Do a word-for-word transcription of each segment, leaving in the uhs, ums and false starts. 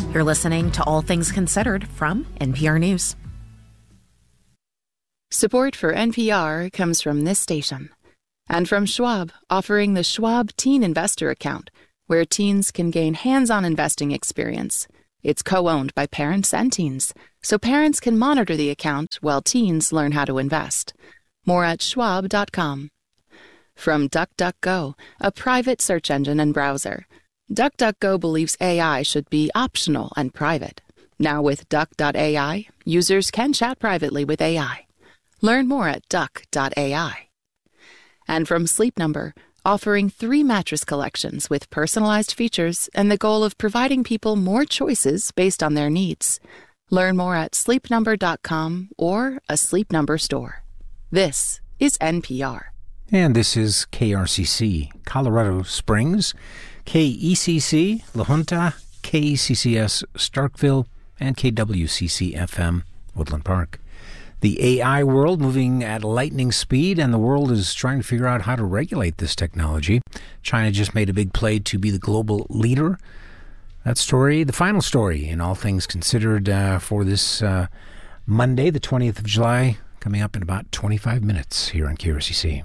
You're listening to All Things Considered from N P R News. Support for N P R comes from this station and from Schwab, offering the Schwab Teen Investor Account, where teens can gain hands-on investing experience. It's co-owned by parents and teens, so parents can monitor the account while teens learn how to invest. More at schwab dot com. From DuckDuckGo, a private search engine and browser. DuckDuckGo believes A I should be optional and private. Now with Duck dot A I, users can chat privately with A I. Learn more at duck dot A I. And from Sleep Number, offering three mattress collections with personalized features and the goal of providing people more choices based on their needs. Learn more at sleep number dot com or a Sleep Number store. This is N P R. And this is K R C C, Colorado Springs, K E C C, La Junta, K E C C S, Starkville, and K W C C F M, Woodland Park. The A I world moving at lightning speed, and the world is trying to figure out how to regulate this technology. China just made a big play to be the global leader. That story, the final story in All Things Considered uh, for this uh, Monday, the twentieth of July, coming up in about twenty-five minutes here on K R C C.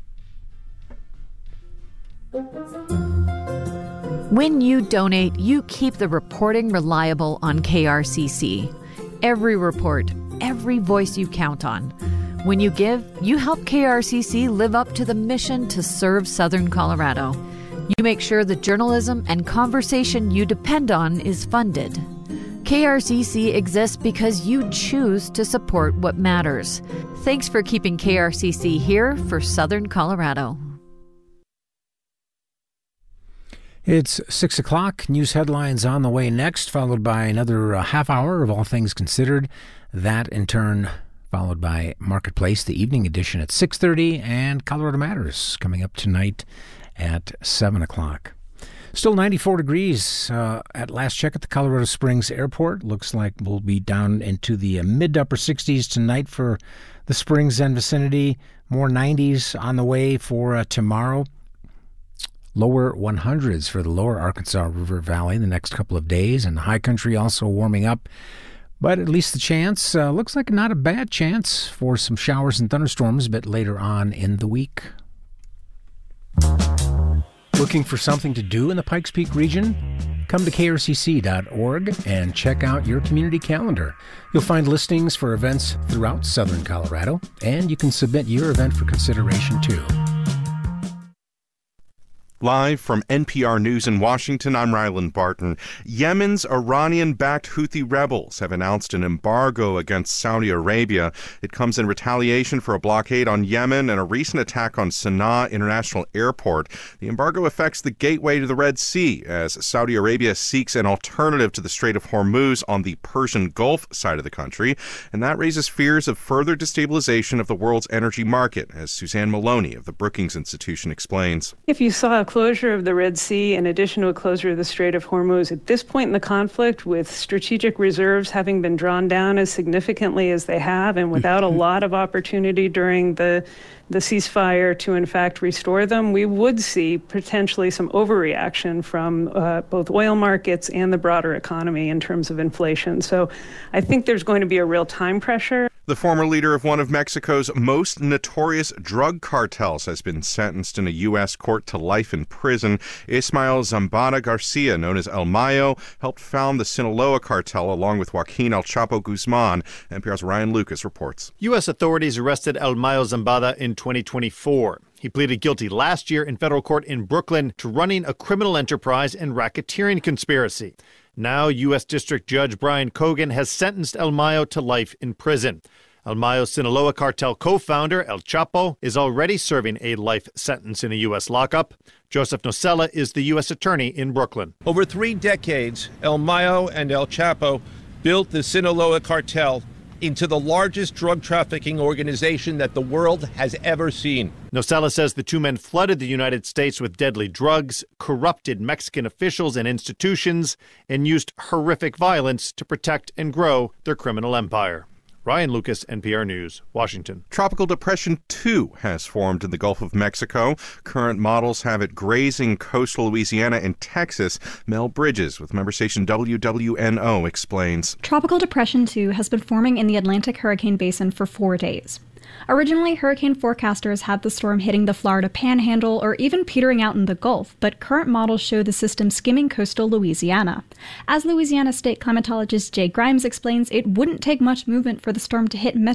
When you donate, you keep the reporting reliable on K R C C. Every report, every voice you count on. When you give, you help K R C C live up to the mission to serve Southern Colorado. You make sure the journalism and conversation you depend on is funded. K R C C exists because you choose to support what matters. Thanks for keeping K R C C here for Southern Colorado. It's six o'clock. News headlines on the way next, followed by another uh, half hour of All Things Considered. That, in turn, followed by Marketplace, the evening edition at six thirty, and Colorado Matters coming up tonight at seven o'clock. Still ninety-four degrees uh, at last check at the Colorado Springs Airport. Looks like we'll be down into the uh, mid to upper sixties tonight for the Springs and vicinity. More nineties on the way for uh, tomorrow. Lower one hundreds for the lower Arkansas River Valley the next couple of days, and the high country also warming up. But at least the chance, uh, looks like not a bad chance for some showers and thunderstorms a bit later on in the week. Looking for something to do in the Pikes Peak region? Come to K R C C dot org and check out your community calendar. You'll find listings for events throughout southern Colorado, and you can submit your event for consideration too. Live from N P R News in Washington, I'm Ryland Barton. Yemen's Iranian-backed Houthi rebels have announced an embargo against Saudi Arabia. It comes in retaliation for a blockade on Yemen and a recent attack on Sana'a International Airport. The embargo affects the gateway to the Red Sea as Saudi Arabia seeks an alternative to the Strait of Hormuz on the Persian Gulf side of the country, and that raises fears of further destabilization of the world's energy market, as Suzanne Maloney of the Brookings Institution explains. If you saw a closure of the Red Sea in addition to a closure of the Strait of Hormuz at this point in the conflict, with strategic reserves having been drawn down as significantly as they have and without a lot of opportunity during the the ceasefire to in fact restore them, we would see potentially some overreaction from uh, both oil markets and the broader economy in terms of inflation. So I think there's going to be a real time pressure. The former leader of one of Mexico's most notorious drug cartels has been sentenced in a U S court to life in prison. Ismael Zambada Garcia, known as El Mayo, helped found the Sinaloa cartel along with Joaquin El Chapo Guzman. N P R's Ryan Lucas reports. U S authorities arrested El Mayo Zambada in twenty twenty-four. He pleaded guilty last year in federal court in Brooklyn to running a criminal enterprise and racketeering conspiracy. Now, U S District Judge Brian Cogan has sentenced El Mayo to life in prison. El Mayo's Sinaloa cartel co-founder, El Chapo, is already serving a life sentence in a U S lockup. Joseph Nocella is the U S attorney in Brooklyn. Over three decades, El Mayo and El Chapo built the Sinaloa cartel into the largest drug trafficking organization that the world has ever seen. Nocella says the two men flooded the United States with deadly drugs, corrupted Mexican officials and institutions, and used horrific violence to protect and grow their criminal empire. Ryan Lucas, N P R News, Washington. Tropical Depression two has formed in the Gulf of Mexico. Current models have it grazing coastal Louisiana and Texas. Mel Bridges with member station W W N O explains. Tropical Depression two has been forming in the Atlantic hurricane basin for four days. Originally, hurricane forecasters had the storm hitting the Florida Panhandle or even petering out in the Gulf, but current models show the system skimming coastal Louisiana. As Louisiana state climatologist Jay Grimes explains, it wouldn't take much movement for the storm to hit Metro